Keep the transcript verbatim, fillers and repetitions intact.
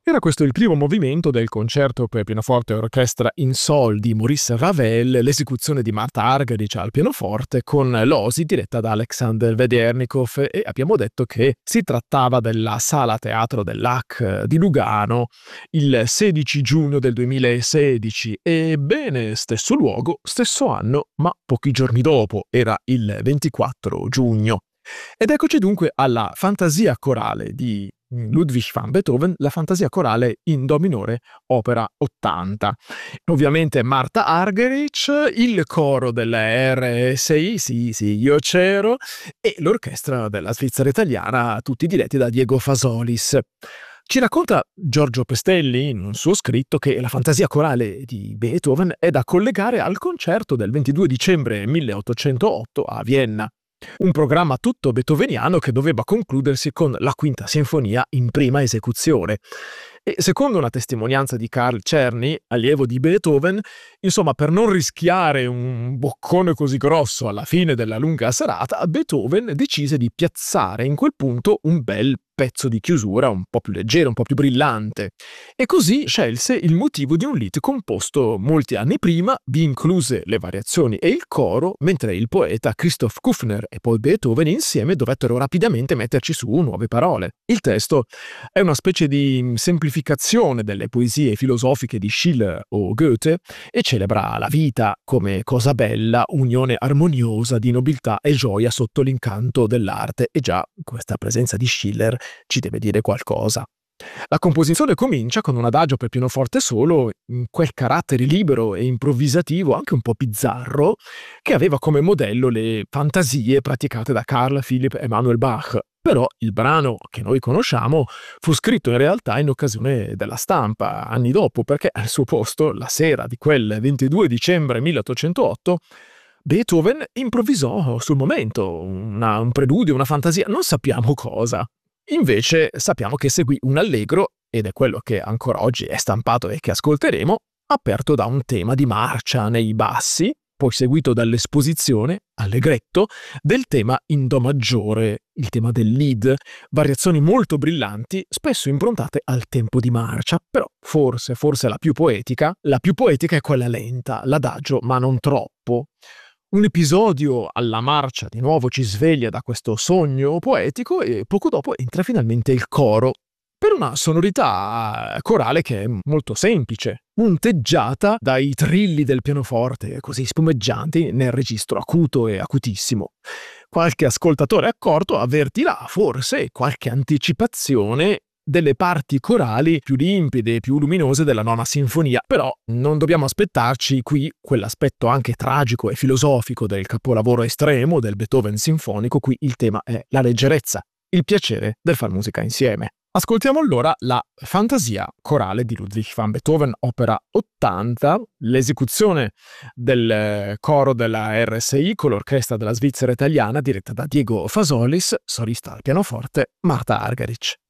Era questo il primo movimento del concerto per pianoforte e orchestra in sol di Maurice Ravel, l'esecuzione di Martha Argerich al pianoforte con l'O S I diretta da Alexander Vedernikov, e abbiamo detto che si trattava della Sala Teatro dell'A C di Lugano il sedici giugno del duemilasedici. Ebbene, stesso luogo, stesso anno, ma pochi giorni dopo, era il ventiquattro giugno. Ed eccoci dunque alla fantasia corale di Ludwig van Beethoven, la fantasia corale in do minore, opera ottanta. Ovviamente Martha Argerich, il coro della R S I, sì sì io c'ero, e l'orchestra della Svizzera Italiana, tutti diretti da Diego Fasolis. Ci racconta Giorgio Pestelli in un suo scritto che la fantasia corale di Beethoven è da collegare al concerto del ventidue dicembre milleottocentootto a Vienna. Un programma tutto beethoveniano che doveva concludersi con la quinta sinfonia in prima esecuzione. E secondo una testimonianza di Carl Czerny, allievo di Beethoven, insomma, per non rischiare un boccone così grosso alla fine della lunga serata, Beethoven decise di piazzare in quel punto un bel pezzo di chiusura un po' più leggero, un po' più brillante. E così scelse il motivo di un lied composto molti anni prima, vi incluse le variazioni e il coro, mentre il poeta Christoph Kuffner e poi Beethoven insieme dovettero rapidamente metterci su nuove parole. Il testo è una specie di semplificazione delle poesie filosofiche di Schiller o Goethe e celebra la vita come cosa bella, unione armoniosa di nobiltà e gioia sotto l'incanto dell'arte. E già questa presenza di Schiller ci deve dire qualcosa. La composizione comincia con un adagio per pianoforte solo, in quel carattere libero e improvvisativo, anche un po' bizzarro, che aveva come modello le fantasie praticate da Carl Philipp Emanuel Bach. Però il brano che noi conosciamo fu scritto in realtà in occasione della stampa, anni dopo, perché al suo posto, la sera di quel ventidue dicembre milleottocentootto, Beethoven improvvisò sul momento una, un preludio, una fantasia, non sappiamo cosa. Invece sappiamo che seguì un allegro, ed è quello che ancora oggi è stampato e che ascolteremo, aperto da un tema di marcia nei bassi, poi seguito dall'esposizione, allegretto, del tema in do maggiore, il tema del lead, variazioni molto brillanti, spesso improntate al tempo di marcia, però forse, forse la più poetica, la più poetica è quella lenta, l'adagio, ma non troppo. Un episodio alla marcia di nuovo ci sveglia da questo sogno poetico e poco dopo entra finalmente il coro, per una sonorità corale che è molto semplice, punteggiata dai trilli del pianoforte così spumeggianti nel registro acuto e acutissimo. Qualche ascoltatore accorto avvertirà forse qualche anticipazione delle parti corali più limpide e più luminose della nona sinfonia, però non dobbiamo aspettarci qui quell'aspetto anche tragico e filosofico del capolavoro estremo del Beethoven sinfonico. Qui il tema è la leggerezza, il piacere del far musica insieme. Ascoltiamo allora la fantasia corale di Ludwig van Beethoven, opera ottanta, l'esecuzione del coro della R S I con l'orchestra della Svizzera Italiana diretta da Diego Fasolis, solista al pianoforte Martha Argerich.